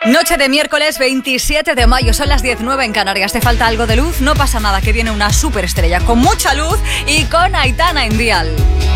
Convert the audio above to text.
Noche de miércoles 27 de mayo, son las 19 en Canarias. ¿Te falta algo de luz? No pasa nada, que viene una superestrella con mucha luz y con Aitana en Dial.